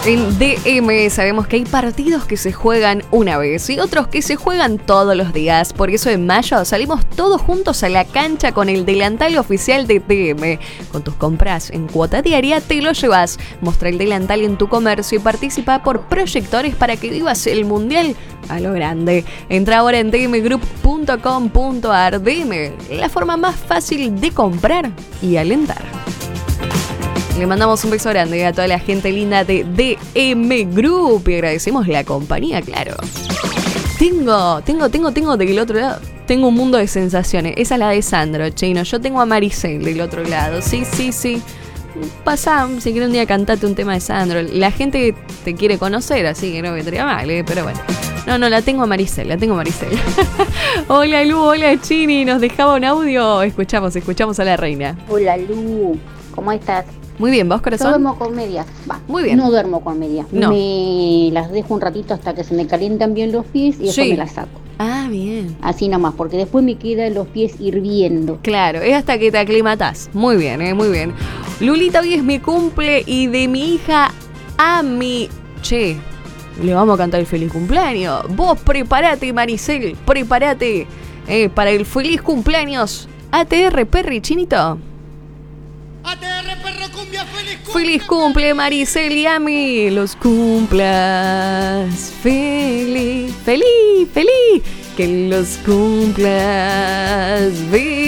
En DM sabemos que hay partidos que se juegan una vez y otros que se juegan todos los días. Por eso en mayo salimos todos juntos a la cancha con el delantal oficial de DM. Con tus compras en cuota diaria te lo llevas. Mostra el delantal en tu comercio y participa por proyectores para que vivas el mundial a lo grande. Entra ahora en dmgroup.com.ar. DM, la forma más fácil de comprar y alentar. Le mandamos un beso grande a toda la gente linda de DM Group y agradecemos la compañía, claro. Tengo del otro lado, tengo un mundo de sensaciones. Esa es la de Sandro, Chino. Yo tengo a Maricel del otro lado. Sí. Pasá, si quieres un día cantate un tema de Sandro. La gente te quiere conocer, así que no vendría mal, pero bueno. No, la tengo a Maricel, Hola Lu, hola Chini, nos dejaba un audio. Escuchamos a la reina. Hola Lu, ¿cómo estás? Muy bien, ¿vos, corazón? Yo duermo con medias. Muy bien. No duermo con medias. No. Me las dejo un ratito hasta que se me calientan bien los pies y después me las saco. Ah, bien. Así nomás, porque después me quedan los pies hirviendo. Claro, es hasta que te aclimatás. Muy bien, muy bien. Lulita, hoy es mi cumple y de mi hija a mi... Che, le vamos a cantar el feliz cumpleaños. Vos prepárate, Maricel, prepárate para el feliz cumpleaños. ATR, Perry, Chinito. ATR, perro cumbia, feliz cumple. Feliz cumple, Maricel y a mí. Los cumplas feliz. Que los cumplas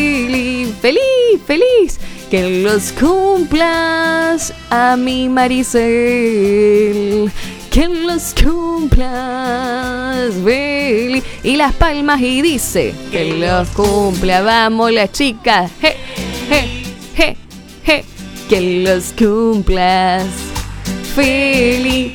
feliz. Que los cumplas a mi Maricel. Que los cumplas feliz. Y las palmas y dice que los cumpla. Vamos las chicas. Que los cumplas feliz.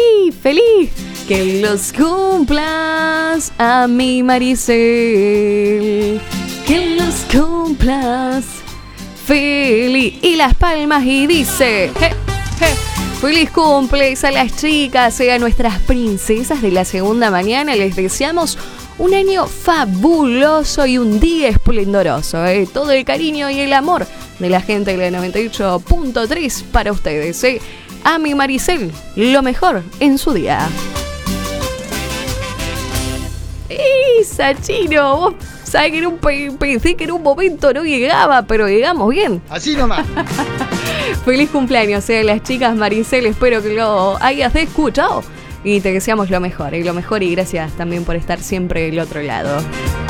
Que los cumplas a mi Maricel. Que los cumplas feliz. Y las palmas y dice feliz cumples a las chicas y a nuestras princesas de la segunda mañana. Les deseamos un año fabuloso y un día esplendoroso. Todo el cariño y el amor de la gente de la 98.3 para ustedes. A mi Maricel, lo mejor en su día. ¡Esa, Chino! Vos sabés que pensé que en un momento no llegaba, pero llegamos bien. Así nomás. Feliz cumpleaños a las chicas, Maricel. Espero que lo hayas escuchado. Y te deseamos lo mejor y gracias también por estar siempre del otro lado.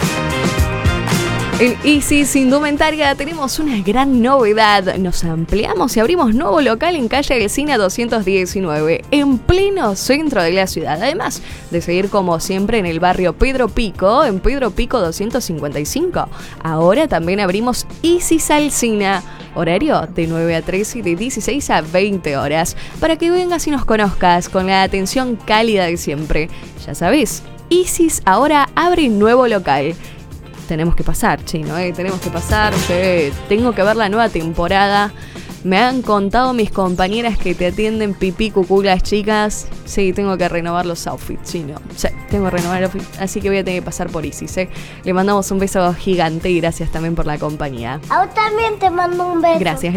En Isis Indumentaria tenemos una gran novedad. Nos ampliamos y abrimos nuevo local en calle Alsina 219, en pleno centro de la ciudad. Además de seguir como siempre en el barrio Pedro Pico, en Pedro Pico 255. Ahora también abrimos Isis Alsina. Horario de 9 a 13 y de 16 a 20 horas. Para que vengas y nos conozcas con la atención cálida de siempre. Ya sabés, Isis ahora abre nuevo local. Tenemos que pasar, Chino, tenemos que pasar. Tengo que ver la nueva temporada. Me han contado mis compañeras que te atienden pipí, cucú, las chicas. Sí, tengo que renovar los outfits, Chino. Sí, tengo que renovar el outfit, así que voy a tener que pasar por Isis, Le mandamos un beso gigante y gracias también por la compañía. A vos también te mando un beso. Gracias.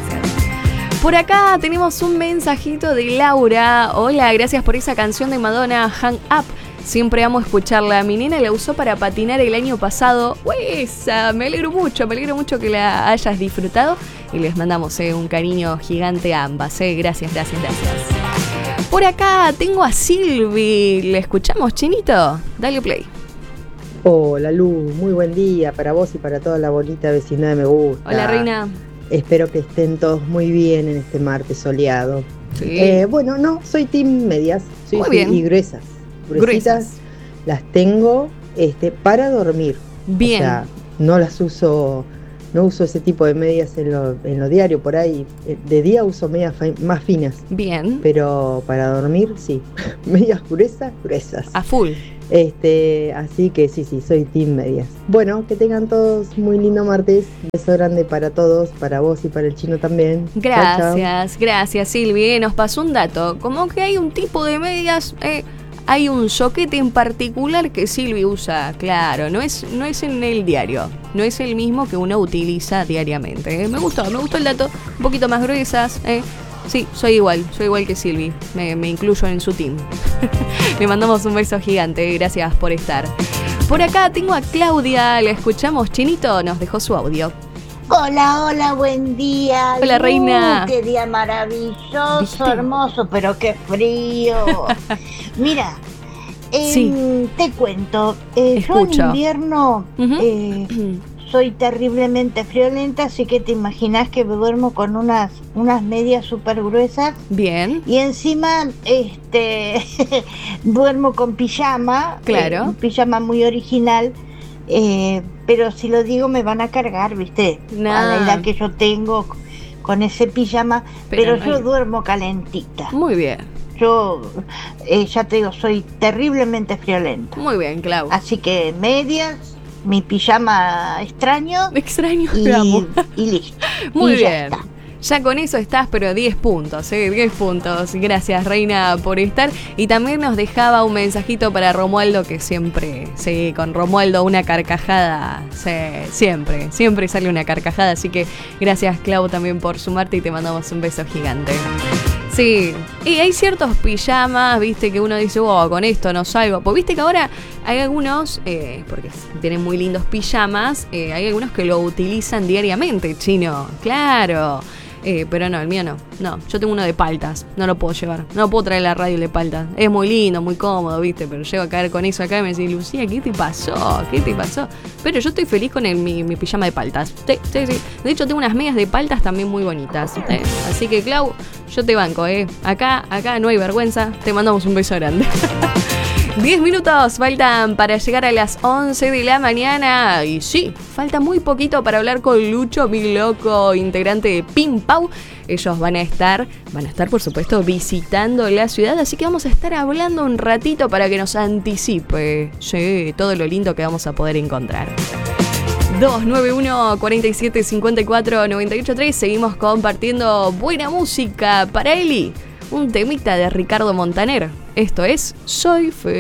Por acá tenemos un mensajito de Laura. Hola, gracias por esa canción de Madonna, Hang Up. Siempre amo escucharla. Mi nena la usó para patinar el año pasado. ¡Esa! Me alegro mucho que la hayas disfrutado. Y les mandamos un cariño gigante a ambas. Gracias. Por acá tengo a Silvi. ¿Le escuchamos, Chinito? Dale play. Hola Lu, muy buen día para vos y para toda la bonita vecindad de Me Gusta. Hola, reina. Espero que estén todos muy bien en este martes soleado. Sí. Bueno, no, soy team medias. Muy bien. Y gruesitas. Las tengo para dormir. Bien. O sea, no las uso, no uso ese tipo de medias en lo diario, por ahí. De día uso medias más finas. Bien. Pero para dormir, sí. Medias gruesas. A full. Así que sí, soy team medias. Bueno, que tengan todos muy lindo martes. Beso grande para todos, para vos y para el Chino también. Gracias Silvi. Nos pasó un dato, como que hay un tipo de medias, hay un soquete en particular que Silvi usa, claro, no es en el diario, no es el mismo que uno utiliza diariamente. Me gustó el dato, un poquito más gruesas, Sí, soy igual que Silvi. Me incluyo en su team. Le mandamos un beso gigante, gracias por estar. Por acá tengo a Claudia, la escuchamos. Chinito nos dejó su audio. Hola, buen día. Hola, reina. Qué día maravilloso, ¿viste? Hermoso, pero qué frío. Mira, Sí. te cuento, yo Escucho. en invierno soy terriblemente friolenta, así que te imaginas que me duermo con unas medias súper gruesas. Bien. Y encima duermo con pijama, Claro. un pijama muy original, pero si lo digo me van a cargar, ¿viste? No. A la edad que yo tengo con ese pijama, pero no yo hay- duermo calentita. Muy bien, Yo, ya te digo, soy terriblemente friolenta. muy bien, Clau. Así que medias, mi pijama extraño Extraño, y, te amo. y listo. Muy Y ya bien. está. Ya con eso estás, pero 10 puntos, 10 puntos. Gracias, Reina, por estar. Y también nos dejaba un mensajito para Romualdo, que siempre, sí, con Romualdo una carcajada, sí, siempre sale una carcajada. Así que gracias, Clau, también por sumarte y te mandamos un beso gigante. Sí, y hay ciertos pijamas, viste, que uno dice, wow, con esto no salgo. Pues viste que ahora hay algunos, porque tienen muy lindos pijamas, hay algunos que lo utilizan diariamente, Chino, claro. Pero no, el mío no. No, yo tengo uno de paltas, no lo puedo llevar. No lo puedo traer a la radio de paltas. Es muy lindo, muy cómodo, viste, pero llego a caer con eso acá y me decís, Lucía, ¿qué te pasó? ¿Qué te pasó? Pero yo estoy feliz con mi pijama de paltas. Sí. De hecho, tengo unas medias de paltas también muy bonitas. Así que, Clau, yo te banco, Acá no hay vergüenza. Te mandamos un beso grande. 10 minutos faltan para llegar a las 11 de la mañana. Y sí, falta muy poquito para hablar con Lucho, mi loco, integrante de Pim Pau. Ellos van a estar, por supuesto, visitando la ciudad. Así que vamos a estar hablando un ratito para que nos anticipe, sí, todo lo lindo que vamos a poder encontrar. 291-4754-983. Seguimos compartiendo buena música para Eli. Un temita de Ricardo Montaner. Esto es Soy Feliz.